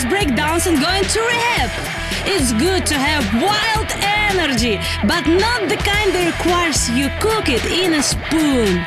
nervous breakdowns and go into rehab. It's good to have wild energy, but not the kind that requires you cook it in a spoon.